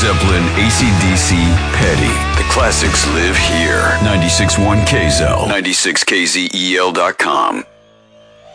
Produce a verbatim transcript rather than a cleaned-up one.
Zeppelin, A C D C, Petty. The classics live here. ninety-six point one K Z E L, ninety-six K Z E L dot com.